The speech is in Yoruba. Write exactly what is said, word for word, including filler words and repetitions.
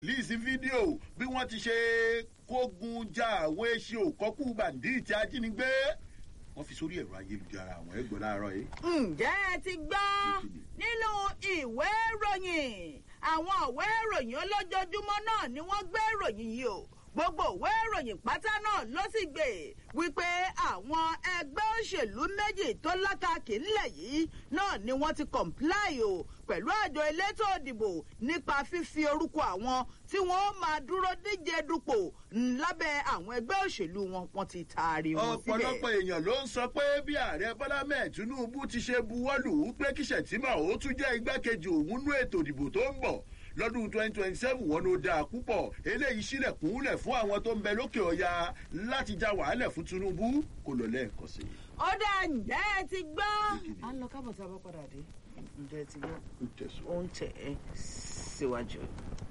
líìsì fídíò bí wọ́n ti ṣe kógun ja àwọn eṣe òkọ́kù bàǹdíìtì ajínigbé wọ́n fi sórí ẹ̀rọ ayélujára àwọn ẹgbẹ́ láàárọ̀ yìí. ǹjẹ́ ẹ ti gbọ́ nínú ìwé ìròyìn àwọn ìwé ìròyìn olójoojúmọ́ náà ni wọ́n gbé ìròyìn yìí o gbogbo ìwé ìròyìn pátá náà ló sì gbé wípé àwọn ẹgbẹ́ òṣèlú méjì tó lákàkì ńlẹ̀ yìí náà ni wọ́n ti comply o pẹ̀lú àjọ elétò òdìbò nípa fífi orúkọ àwọn tí wọ́n máa dúró díje dupò lábẹ́ àwọn ẹgbẹ́ òṣèlú wọn wọ́n ti taari wọn síbẹ̀. ọ̀pọ̀lọpọ̀ èèyàn ló ń sọ pé bí ààrẹ bọ́lá mẹ́ẹ̀ tinubu ti ṣe buwọ́lù pé kí Shettima ó tún jẹ́ igbákejì òun nú ètò ìdìbò tó ń bọ̀ lọ́dún twenty twenty seven wọn ló dáa púpọ̀ eléyìí sílẹ̀kùnlẹ̀ fún àwọn tó ń bẹ lókè ọya láti já wàhálẹ̀ fún tinubu kò lọ lẹ́ẹ̀kan sí i. ó dá ǹjẹ́ ẹ ti gbọ́. à ń lọ kábọ̀ tí a bá padà dé ǹjẹ́ ẹ ti gbọ́ ó ń tẹ̀ ẹ́ síwájú.